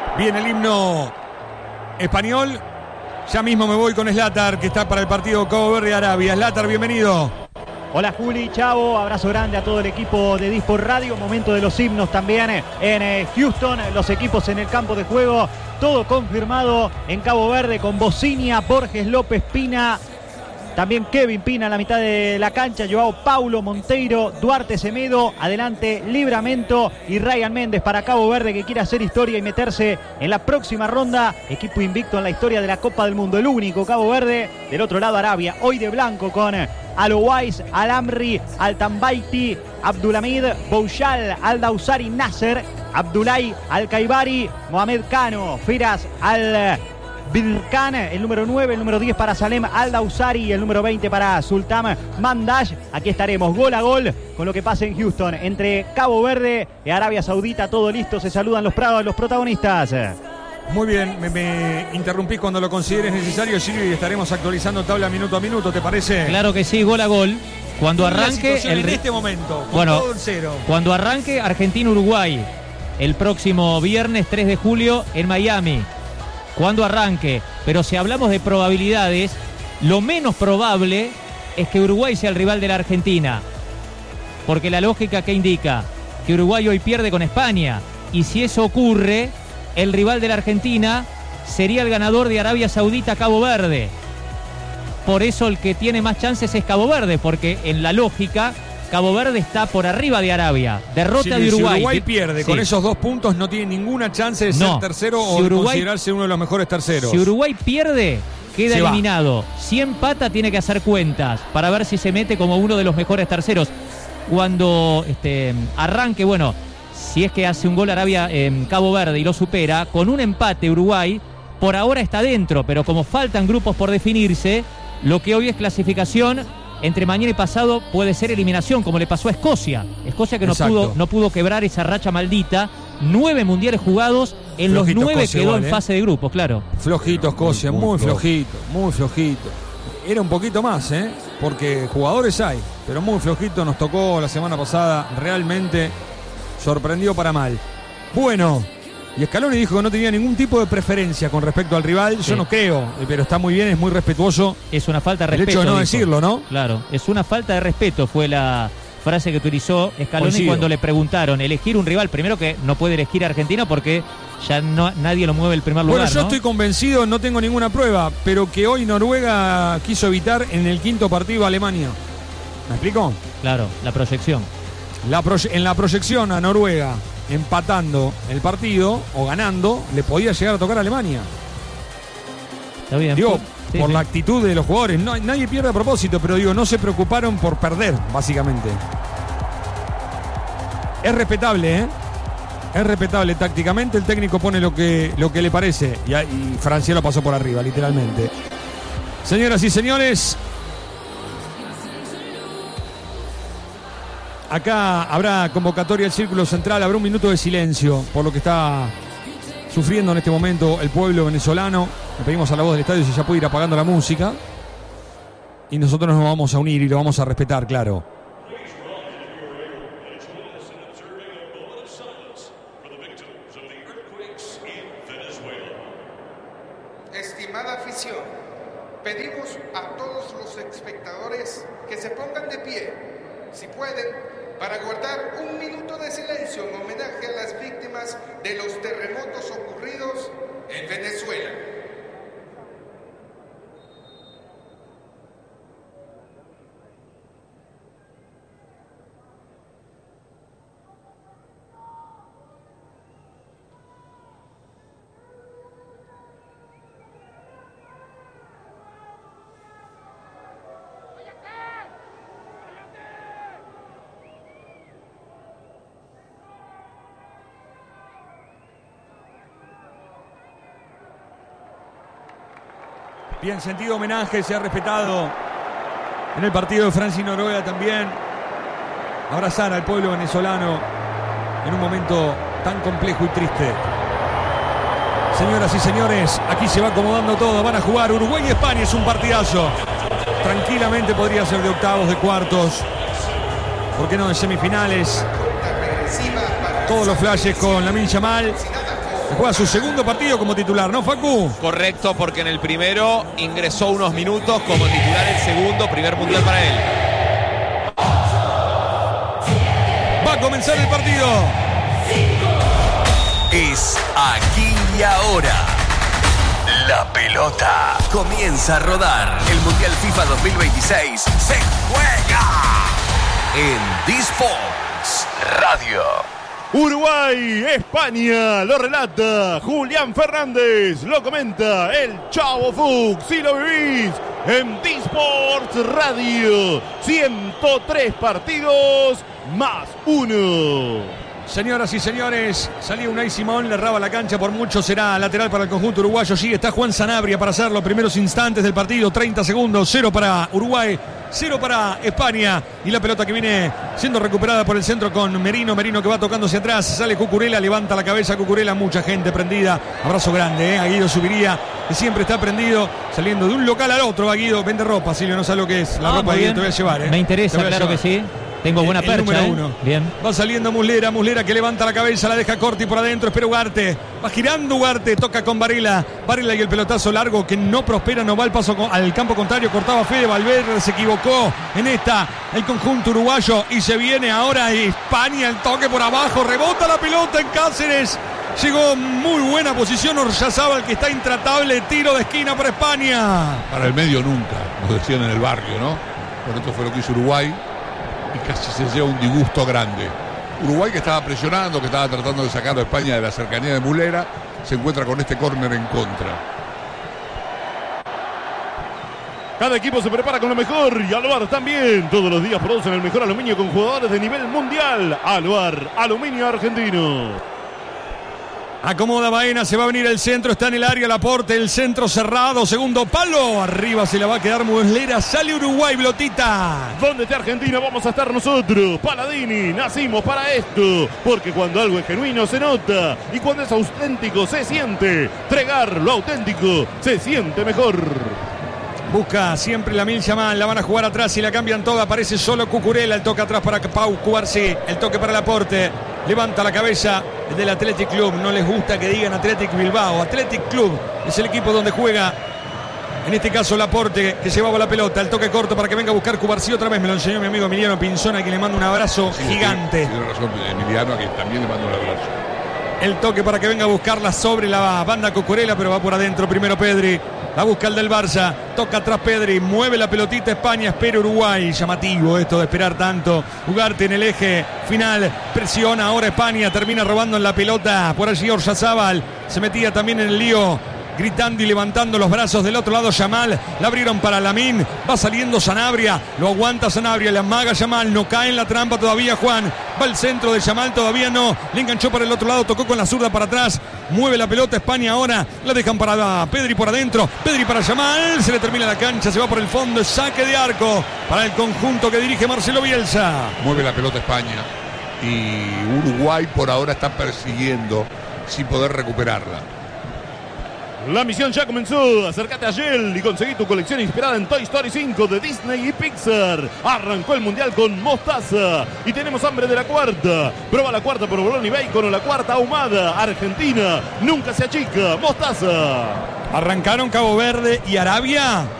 Viene el himno español. Ya mismo me voy con Zlatar, que está para el partido Cabo Verde-Arabia. Zlatar, bienvenido. Hola Juli, Chavo, abrazo grande a todo el equipo de Disport Radio. Momento de los himnos también en Houston, los equipos en el campo de juego. Todo confirmado en Cabo Verde con Bocinia, Borges, López, Pina. También Kevin Pina en la mitad de la cancha, Joao Paulo, Monteiro, Duarte Semedo, adelante Livramento y Ryan Méndez para Cabo Verde, que quiere hacer historia y meterse en la próxima ronda. Equipo invicto en la historia de la Copa del Mundo, el único Cabo Verde. Del otro lado Arabia, hoy de blanco con Alouais, Al-Amri, Al-Tambaiti, Abdulhamid, Bouchal, Al-Dawsari, Nasser, Abdoulaye, Al-Kaibari, Mohamed Kano, Firas, Birkan, el número 9, el número 10 para Salem Al-Dawsari, el número 20 para Sultan Mandash. Aquí estaremos gol a gol con lo que pasa en Houston entre Cabo Verde y Arabia Saudita. Todo listo, se saludan los protagonistas. Muy bien, me interrumpís cuando lo consideres necesario, Silvio, y estaremos actualizando tabla minuto a minuto, ¿te parece? Claro que sí, gol a gol. Cuando arranque en este momento, con bueno, todo en cero. Cuando arranque Argentina-Uruguay el próximo viernes 3 de julio en Miami. Cuando arranque, pero si hablamos de probabilidades, lo menos probable es que Uruguay sea el rival de la Argentina, porque la lógica que indica que Uruguay hoy pierde con España, y si eso ocurre, el rival de la Argentina sería el ganador de Arabia Saudita-Cabo Verde. Por eso el que tiene más chances es Cabo Verde, porque en la lógica Cabo Verde está por arriba de Arabia. Derrota de Uruguay. Si Uruguay pierde con esos 2 puntos, no tiene ninguna chance de ser tercero o de considerarse uno de los mejores terceros. Si Uruguay pierde, queda eliminado. Si empata, tiene que hacer cuentas para ver si se mete como uno de los mejores terceros. Cuando arranque, bueno, si es que hace un gol Arabia en Cabo Verde y lo supera, con un empate Uruguay, por ahora está dentro, pero como faltan grupos por definirse, lo que hoy es clasificación, entre mañana y pasado puede ser eliminación, como le pasó a Escocia. Escocia que no pudo quebrar esa racha maldita. 9 mundiales jugados, en flojito, los 9 Escocia quedó igual, en fase de grupos, claro. Flojito Escocia, muy flojito. Era un poquito más, porque jugadores hay, pero muy flojito. Nos tocó la semana pasada, realmente sorprendió para mal. Bueno, y Scaloni dijo que no tenía ningún tipo de preferencia con respecto al rival. Yo no creo, pero está muy bien, es muy respetuoso. Es una falta de respeto. El hecho de no decirlo, ¿no? Claro, es una falta de respeto, fue la frase que utilizó Scaloni cuando le preguntaron elegir un rival. Primero, que no puede elegir a Argentina porque ya nadie lo mueve el primer lugar. Bueno, yo estoy convencido, no tengo ninguna prueba, pero que hoy Noruega quiso evitar en el 5.º partido a Alemania. ¿Me explico? Claro, la proyección. En la proyección a Noruega, empatando el partido o ganando, le podía llegar a tocar a Alemania. Está bien. Digo, por la actitud de los jugadores. No, nadie pierde a propósito, pero digo, no se preocuparon por perder, básicamente. Es respetable, Es respetable tácticamente. El técnico pone lo que le parece. Y Francia lo pasó por arriba, literalmente. Señoras y señores, acá habrá convocatoria al Círculo Central. Habrá un minuto de silencio por lo que está sufriendo en este momento el pueblo venezolano. Le pedimos a la voz del estadio si ya puede ir apagando la música. Y nosotros nos vamos a unir y lo vamos a respetar, claro. Estimada afición, pedimos a todos los espectadores que se pongan de pie, si pueden, para guardar un minuto de silencio en homenaje a las víctimas de los terremotos ocurridos en Venezuela. Bien sentido homenaje, se ha respetado en el partido de Francia y Noruega también. Abrazar al pueblo venezolano en un momento tan complejo y triste. Señoras y señores, aquí se va acomodando todo. Van a jugar Uruguay y España, es un partidazo. Tranquilamente podría ser de octavos, de cuartos. ¿Por qué no de semifinales? Todos los flashes con Lamine Yamal. juega su segundo partido como titular, ¿no, Facu? Correcto, porque en el primero ingresó unos minutos como titular, el segundo, primer mundial para él. Va a comenzar el partido. Es aquí y ahora. La pelota comienza a rodar. El Mundial FIFA 2026 se juega en D-Sports Radio. Uruguay, España, lo relata Julián Fernández, lo comenta el Chavo Fuchs, si lo vivís en D-Sports Radio. 103 partidos más 1. Señoras y señores, salía Unai Simón, le erraba la cancha, por mucho será lateral para el conjunto uruguayo. Sí, está Juan Sanabria para hacer los primeros instantes del partido, 30 segundos, 0 para Uruguay, 0 para España. Y la pelota que viene siendo recuperada por el centro con Merino que va tocando hacia atrás, sale Cucurella, levanta la cabeza Cucurella, mucha gente prendida. Abrazo grande, a Guido Subiría, que siempre está prendido, saliendo de un local al otro. Va Guido, vende ropa, Silvio, no sabe lo que es. La ropa de Guido te voy a llevar. Me interesa, claro que sí. Tengo buena percha, número 1. Bien. Va saliendo Muslera que levanta la cabeza, la deja Corti por adentro, espera Ugarte. Va girando Ugarte, toca con Varela y el pelotazo largo que no prospera, no va al paso al campo contrario, cortaba Fede Valverde, se equivocó en esta el conjunto uruguayo y se viene ahora España, el toque por abajo, rebota la pelota en Cáceres. Llegó muy buena posición Oryazábal, que está intratable, tiro de esquina para España. Para el medio nunca, nos decían en el barrio, ¿no? Por esto fue lo que hizo Uruguay. Y casi se lleva un disgusto grande. Uruguay, que estaba presionando, que estaba tratando de sacar a España de la cercanía de Muslera, se encuentra con este córner en contra. Cada equipo se prepara con lo mejor y Aluar también. Todos los días producen el mejor aluminio con jugadores de nivel mundial. Aluar, aluminio argentino. Acomoda Baena, se va a venir el centro, está en el área Laporte, el centro cerrado, segundo palo, arriba se la va a quedar Muslera, sale Uruguay, Blotita. ¿Dónde está Argentina? Vamos a estar nosotros, Paladini, nacimos para esto, porque cuando algo es genuino se nota, y cuando es auténtico se siente, tregar lo auténtico se siente mejor. Busca siempre la Mil Yamal, la van a jugar atrás y la cambian toda, aparece solo Cucurella, el toque atrás para Pau Cubarsí, el toque para Laporte, levanta la cabeza del Athletic Club, no les gusta que digan Athletic Bilbao, Athletic Club es el equipo donde juega, en este caso Laporte, que llevaba la pelota, el toque corto para que venga a buscar Cubarsí otra vez, me lo enseñó mi amigo Emiliano Pinzón, a quien le mando un abrazo gigante. Tiene razón Emiliano, a quien también le mando un abrazo. El toque para que venga a buscarla sobre la banda Cucurella, pero va por adentro primero Pedri. La busca el del Barça, toca atrás Pedri, mueve la pelotita España, espera Uruguay. Llamativo esto de esperar tanto. Ugarte en el eje final, presiona ahora España, termina robando en la pelota. Por allí Oryazábal se metía también en el lío, gritando y levantando los brazos. Del otro lado Yamal, la abrieron para Lamine, va saliendo Sanabria, lo aguanta Sanabria, le amaga Yamal, no cae en la trampa todavía Juan, va al centro de Yamal, todavía no, le enganchó para el otro lado, tocó con la zurda para atrás, mueve la pelota España ahora, la dejan para Pedri por adentro, Pedri para Yamal, se le termina la cancha, se va por el fondo, saque de arco para el conjunto que dirige Marcelo Bielsa. Mueve la pelota España y Uruguay por ahora está persiguiendo sin poder recuperarla. La misión ya comenzó. Acércate a Shell y conseguí tu colección inspirada en Toy Story 5 de Disney y Pixar. Arrancó el mundial con mostaza y tenemos hambre de la cuarta. Prueba la cuarta provolone y bacon o la cuarta ahumada. Argentina nunca se achica. Mostaza. Arrancaron Cabo Verde y Arabia.